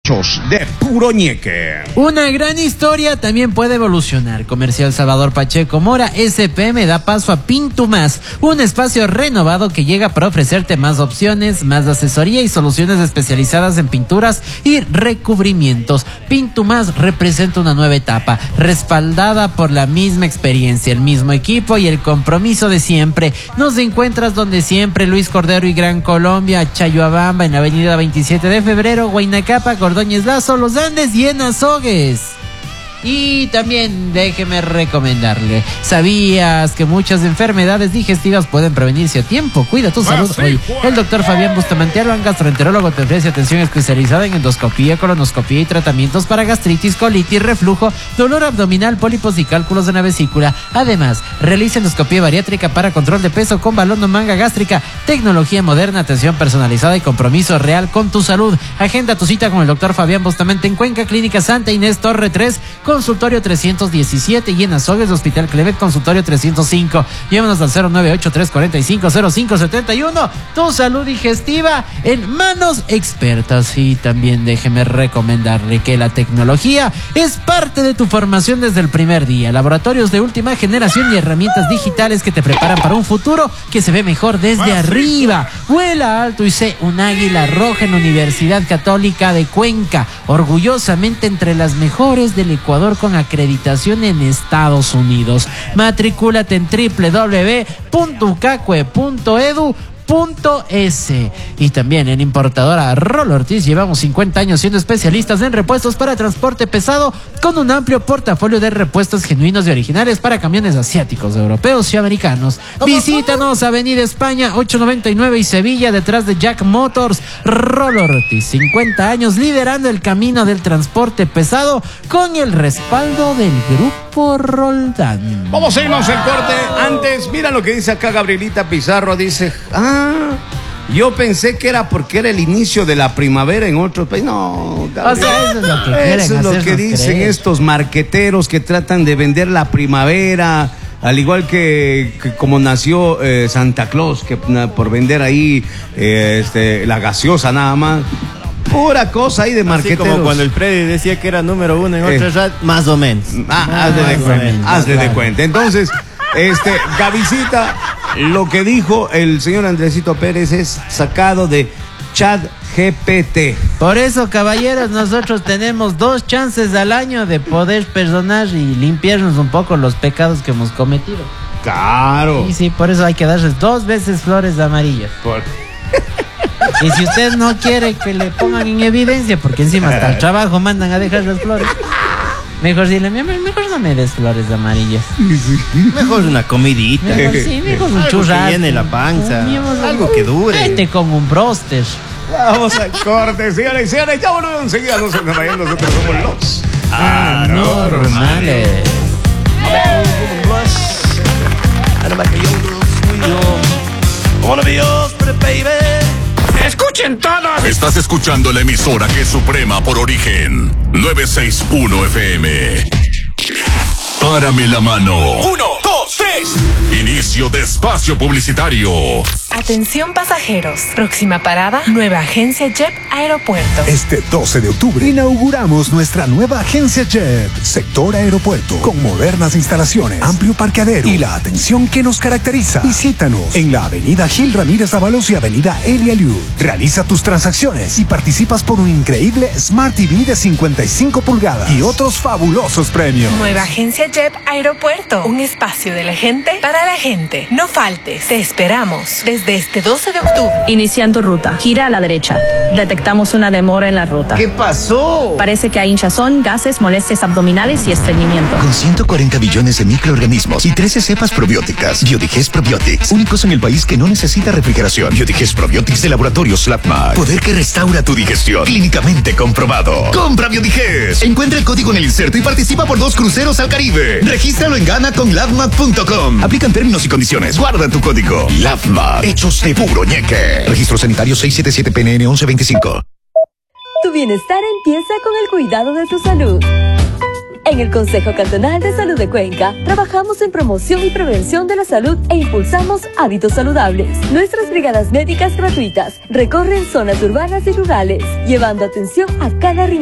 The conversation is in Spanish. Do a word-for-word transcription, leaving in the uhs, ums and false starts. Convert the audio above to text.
hechos de puro ñeque. Una gran historia también puede evolucionar. Comercial Salvador Pacheco Mora, S P M da paso a Pintumás, un espacio renovado que llega para ofrecerte más opciones, más asesoría y soluciones especializadas en pinturas y recubrimientos. Pintumás representa una nueva etapa, respaldada por la misma experiencia, el mismo equipo y el compromiso de siempre. Nos encuentras donde siempre, Luis Cordero y Gran Colombia, Chayuabamba, en la avenida veintisiete de febrero, Huaynacapa, Cordóñez Lazo, Los Andes y en Azogues. Y también déjeme recomendarle, ¿sabías que muchas enfermedades digestivas pueden prevenirse a tiempo? Cuida tu salud hoy. El doctor Fabián Bustamante Alban, gastroenterólogo, te ofrece atención especializada en endoscopía, colonoscopía y tratamientos para gastritis, colitis, reflujo, dolor abdominal, pólipos y cálculos de la vesícula. Además, realiza endoscopía bariátrica para control de peso con balón o manga gástrica, tecnología moderna, atención personalizada y compromiso real con tu salud. Agenda tu cita con el doctor Fabián Bustamante en Cuenca, Clínica Santa Inés Torre tres, consultorio trescientos diecisiete, y en Azogues, Hospital Clevet, consultorio trescientos cinco. Llévanos al cero nueve ocho tres cuatro cinco cero cinco siete uno. Tu salud digestiva en manos expertas. Y también déjeme recomendarle que la tecnología es parte de tu formación desde el primer día. Laboratorios de última generación y herramientas digitales que te preparan para un futuro que se ve mejor desde arriba. Vuela alto y sé un águila roja en Universidad Católica de Cuenca, orgullosamente entre las mejores del Ecuador con acreditación en Estados Unidos. Matricúlate en doble u doble u doble u punto ucacue punto edu punto es. Y también en importadora Rol Ortiz llevamos cincuenta años siendo especialistas en repuestos para transporte pesado, con un amplio portafolio de repuestos genuinos y originales para camiones asiáticos, europeos y americanos. Visítanos, Avenida España ochocientos noventa y nueve y Sevilla, detrás de Jack Motors. Rol Ortiz, cincuenta años liderando el camino del transporte pesado con el respaldo del Grupo Roldán. Vamos a irnos el corte. Antes, mira lo que dice acá Gabrielita Pizarro. Dice, ah, yo pensé que era porque era el inicio de la primavera en otros países. No, Gabriel, o sea, eso es lo que quieren, eso es lo que dicen creer. Estos marqueteros que tratan de vender la primavera, al igual que, que como nació eh, Santa Claus, que na, por vender ahí eh, este, la gaseosa nada más. Pura cosa ahí de marqueteros. Así como cuando el Freddy decía que era número uno en otra eh. radio, más o menos. Ah, hazle de cuenta, hazle de cuenta. Entonces, este, Gavisita, lo que dijo el señor Andresito Pérez es sacado de Chat G P T. Por eso, caballeros, nosotros tenemos dos chances al año de poder perdonar y limpiarnos un poco los pecados que hemos cometido. Claro. Y sí, por eso hay que darles dos veces flores amarillas. Por... Y si usted no quiere que le pongan en evidencia, porque encima hasta el trabajo mandan a dejar las flores, mejor dile, mi amor, mejor no me des flores amarillas. Mejor una comidita. Mejor, sí, mejor un churrasco. Algo que llene la panza. Un, algo que dure. Vete con un broster. Vamos al corte, señores y señores. Ya volvemos enseguida. No se nos vayan, nosotros somos los Anormales. Escuchen todos. Estás escuchando la emisora que es suprema por origen. novecientos sesenta y uno F M. Párame la mano. Uno, dos, tres. Inicio de espacio publicitario. Atención pasajeros. Próxima parada, nueva agencia Jet Aeropuerto. Este doce de octubre inauguramos nuestra nueva agencia Jet, sector aeropuerto, con modernas instalaciones, amplio parqueadero y la atención que nos caracteriza. Visítanos en la avenida Gil Ramírez Ábalos y avenida Elia Liu. Realiza tus transacciones y participas por un increíble Smart T V de cincuenta y cinco pulgadas y otros fabulosos premios. Nueva agencia Jet Aeropuerto, un espacio de la gente para la gente. No faltes, te esperamos desde este doce de octubre. Iniciando ruta, gira a la derecha. Detectamos una demora en la ruta. ¿Qué pasó? Parece que hay hinchazón, gases, molestias abdominales y estreñimiento. Con ciento cuarenta billones de microorganismos y trece cepas probióticas, Biodigest Probiotics, únicos en el país que no necesita refrigeración. Biodigest Probiotics de Laboratorios Labmar. Poder que restaura tu digestión. Clínicamente comprobado. Compra Biodigest. Encuentra el código en el inserto y participa por dos cruceros al Caribe. Regístralo en gana con labmar punto com. Aplican términos y condiciones. Guarda tu código. Labmar. Hechos de puro ñeque. Registro sanitario seiscientos setenta y siete P N N once veinticinco. Tu bienestar empieza con el cuidado de tu salud. En el Consejo Cantonal de Salud de Cuenca, trabajamos en promoción y prevención de la salud e impulsamos hábitos saludables. Nuestras brigadas médicas gratuitas recorren zonas urbanas y rurales, llevando atención a cada rincón